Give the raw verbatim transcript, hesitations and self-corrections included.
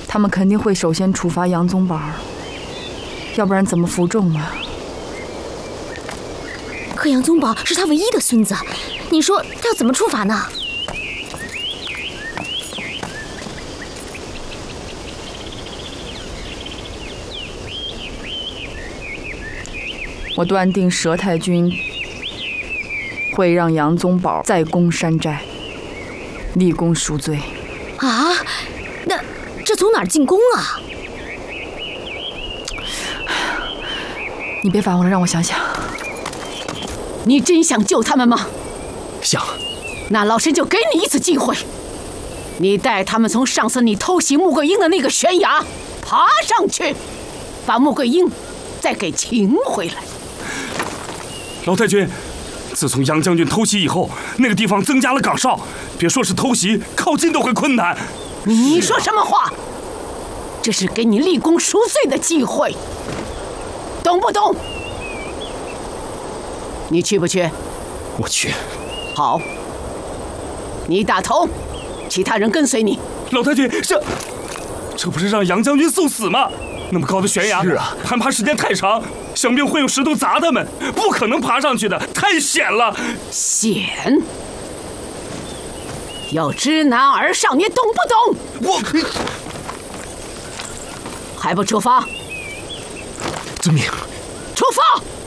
他们肯定会首先处罚杨宗保，要不然怎么服众啊？ 可杨宗保是他唯一的孙子，你说他要怎么处罚呢？ 我断定佘太君会让杨宗保再攻山寨，立功赎罪。 啊，那这从哪儿进宫啊？ 你别烦我了，让我想想。 你真想救他们吗？ 想。 那老身就给你一次机会，你带他们从上次你偷袭穆桂英的那个悬崖爬上去，把穆桂英再给擒回来。 老太君，自从杨将军偷袭以后，那个地方增加了岗哨，别说是偷袭，靠近都会困难。 你说什么话？这是给你立功赎罪的机会，懂不懂？你去不去？ 我去。 好，你打头，其他人跟随你。 老太君，这这不是让杨将军送死吗？那么高的悬崖， 是啊， 攀爬时间太长，想必会用石头砸他们，不可能爬上去的，太险了。 险？要知难而上，你懂不懂？ 我还不出发？ 遵命。 出发！